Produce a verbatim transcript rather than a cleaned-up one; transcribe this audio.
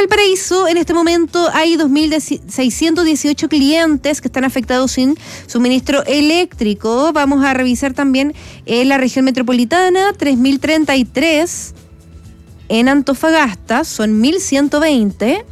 Valparaíso, en este momento hay dos mil seiscientos dieciocho clientes que están afectados sin suministro eléctrico. Vamos a revisar también en la región metropolitana, tres mil treinta y tres. En Antofagasta son mil ciento veinte.